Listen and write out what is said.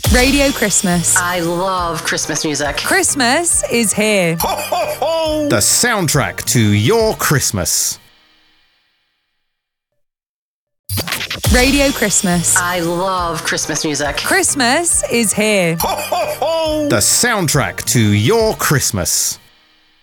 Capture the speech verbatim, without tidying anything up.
Radio Christmas. I love Christmas music. Christmas is here. Ho, ho, ho! The soundtrack to your Christmas. Radio Christmas. I love Christmas music. Christmas is here. Ho, ho, ho! The soundtrack to your Christmas.